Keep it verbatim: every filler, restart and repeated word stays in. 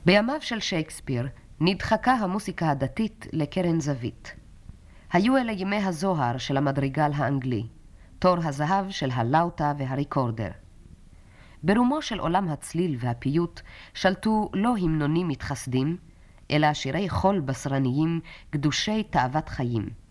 בימיו של שייקספיר נדחקה המוסיקה הדתית לקרן זווית. היו אלה ימי הזוהר של המדריגל האנגלי, תור הזהב של הלאוטה והריקורדר. ברומו של עולם הצליל והפיוט שלטו לא המנונים מתחסדים, אלא שירי חול בשרניים גדושי תאוות חיים.